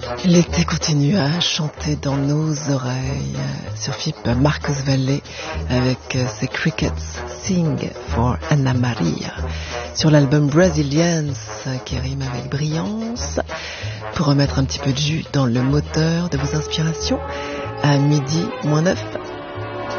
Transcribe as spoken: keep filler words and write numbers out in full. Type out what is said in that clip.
L'été continue à chanter dans nos oreilles sur F I P Marcos Valle avec ses Crickets Sing for Anna Maria sur l'album Brazilians qui rime avec brillance pour remettre un petit peu de jus dans le moteur de vos inspirations à midi moins neuf.